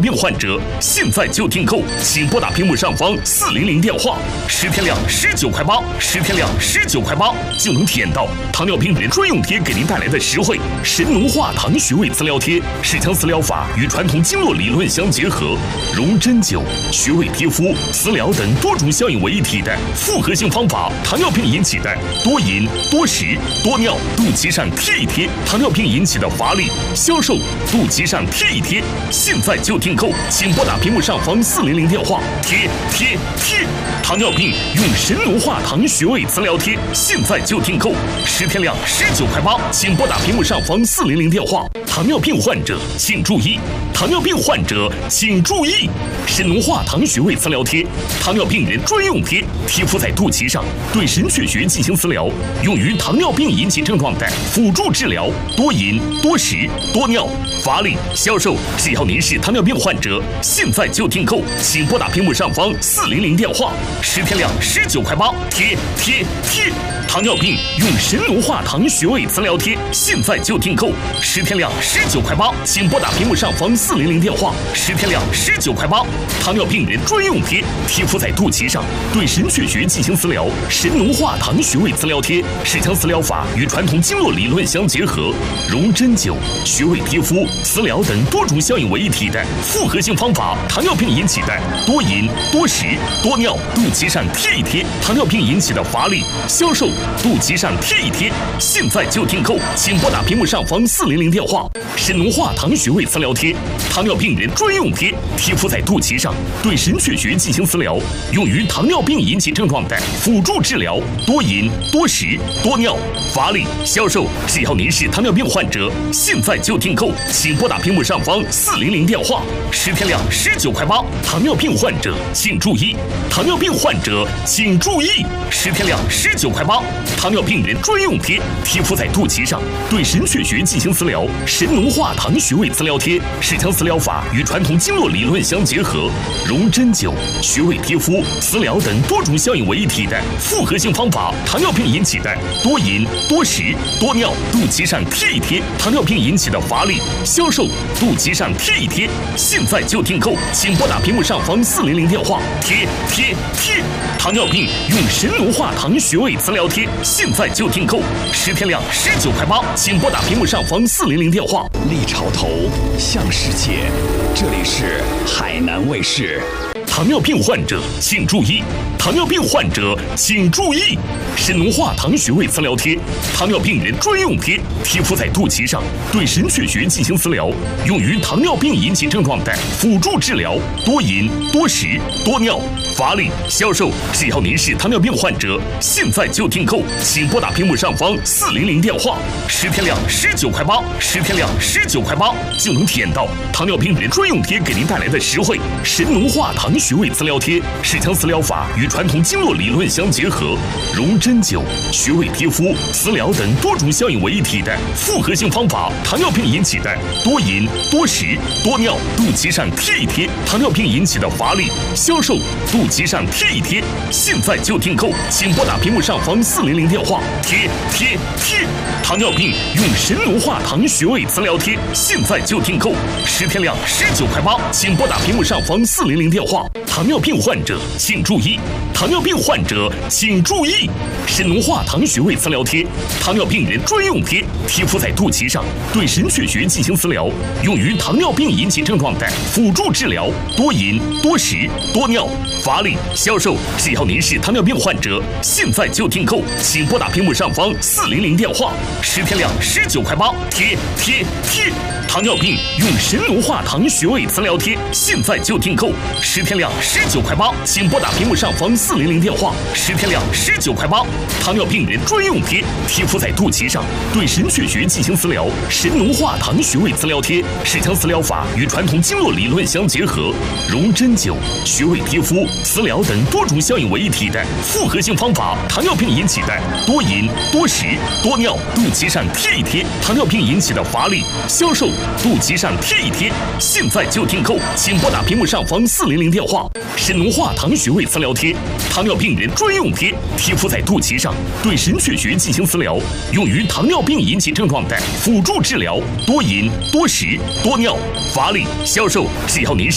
病患者现在就订购，请拨打屏幕上方400电话，10天量19块8，10天量19块8就能体验到糖尿病人专用贴给您带来的实惠。神农化糖穴位磁疗贴是将磁疗法与传统经络理论相结合，融针灸、穴位贴敷、磁疗等多种效应为一体的复合性方法。糖尿病引起的多饮、多食、多尿，肚脐上贴一贴；糖尿病引起的乏力、消瘦，肚脐上贴一贴。现在就订购，请拨打屏幕上方400电话，贴！糖尿病用神农化糖穴位磁疗贴，现在就订购，10天量19块8，请拨打屏幕上方400电话。糖尿病患者请注意！糖尿病患者请注意！神农化糖穴位磁疗贴，糖尿病人专用贴，贴敷在肚脐上，对神阙穴进行磁疗，用于糖尿病引起症状的辅助治疗。多饮、多食、多尿、乏力、消瘦，只要您是糖尿病患者，现在就订购，请拨打屏幕上方400电话，10天量19块8，贴！糖尿病用神农化糖穴位磁疗贴，现在就订购，10天量19块8，请拨打屏幕上方400电话，10天量19块8，糖尿病人专用贴，贴敷在肚脐上，对神阙穴进行磁疗。神农化糖穴位磁疗贴是将磁疗法与传统经络理论相结合，融针灸、穴位贴敷、磁疗等多种效应为一体的复合性方法。糖尿病引起的多饮、多食、多尿，肚脐上贴一贴；糖尿病引起的乏力、消瘦，肚脐上贴一贴。现在就订购，请拨打屏幕上方400电话。神农化糖穴位磁疗贴，糖尿病人专用贴，贴敷在肚脐上，对神阙穴进行磁疗，用于糖尿病引起症状的辅助治疗。多饮、多食、多尿、乏力、消瘦，只要您是糖尿病患者，现在就订购，请拨打屏幕上方400电话，10天量19块8。糖尿病患者请注意！糖尿病患者请注意！10天量19块8，糖尿病人专用贴，贴敷在肚脐上，对神阙穴进行磁疗。神农化糖穴位磁疗贴是将磁疗法与传统经络理论相结合，融针灸、穴位贴敷、磁疗等多种效应为一体的复合性方法。糖尿病引起的多饮、多食、多尿，肚脐上贴一贴；糖尿病引起的乏力、消瘦，肚脐上贴一贴。现在就订购，请拨打屏幕上方400电话，贴！糖尿病用神农化糖穴位磁疗贴，现在就订购，10天量19块8，请拨打屏幕上方400电话。 立潮头，向世界，这里是海南卫视。 糖尿病患者请注意！糖尿病患者请注意！神农化糖穴位磁疗贴，糖尿病人专用贴，贴敷在肚脐上，对神阙穴进行磁疗，用于糖尿病引起症状的辅助治疗。多饮、多食、多尿、乏力、消瘦，只要您是糖尿病患者，现在就订购，请拨打屏幕上方400电话，10天量19块8，10天量19块8就能体验到糖尿病人专用贴给您带来的实惠。神农化糖穴位磁疗贴是将磁疗法与传统经络理论相结合，融针灸、穴位贴敷、磁疗等多种效应为一体的复合性方法。糖尿病引起的多饮、多食、多尿，肚脐上贴一贴；糖尿病引起的乏力、消瘦，肚脐上贴一贴。现在就订购，请拨打屏幕上方400电话，贴！糖尿病用神农化糖穴位磁疗贴，现在就订购，10天量19块8，请拨打屏幕上方400电话。糖尿病患者请注意！糖尿病患者请注意！神农化糖穴位磁疗贴，糖尿病人专用贴，贴敷在肚脐上，对神阙穴进行磁疗，用于糖尿病引起症状的辅助治疗。多饮、多食、多尿、乏力、消瘦，只要您是糖尿病患者，现在就订购，请拨打屏幕上方400电话，10天量19块8，贴！糖尿病用神农化糖穴位磁疗贴，现在就订购，10天量19块8，请拨打屏幕上方400电话，10天量19块8，糖尿病人专用贴，贴敷在肚脐上，对神阙穴进行磁疗。神农化糖穴位磁疗贴是将磁疗法与传统经络理论相结合，融针灸、穴位贴敷、磁疗等多种效应为一体的复合性方法。糖尿病引起的多饮、多食、多尿，肚脐上贴一贴；糖尿病引起的乏力、消瘦，肚脐上贴一贴。现在就订购，请拨打屏幕上方400电话。神农化糖穴位磁疗贴，糖尿病人专用贴，贴敷在肚脐上，对神阙穴进行磁疗，用于糖尿病引起症状的辅助治疗。多饮、多食、多尿、乏力、消瘦，只要您是